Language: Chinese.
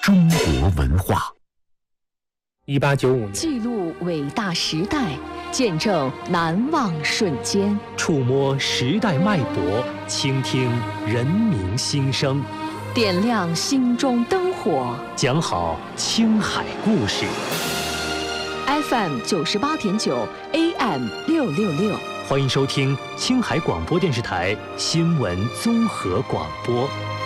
中国文化。 1895年， 记录伟大时代，见证难忘瞬间， 触摸时代脉搏，倾听人民心声， 点亮心中灯火， 讲好青海故事。 FM 98.9 AM 666， 欢迎收听青海广播电视台新闻综合广播。